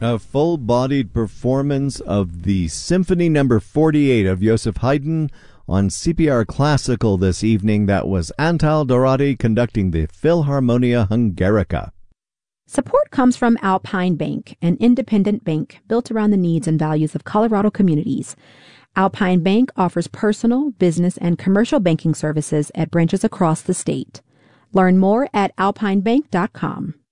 A full-bodied performance of the Symphony No. 48 of Joseph Haydn on CPR Classical this evening. That was Antal Dorati conducting the Philharmonia Hungarica. Support comes from Alpine Bank, an independent bank built around the needs and values of Colorado communities. Alpine Bank offers personal, business, and commercial banking services at branches across the state. Learn more at alpinebank.com.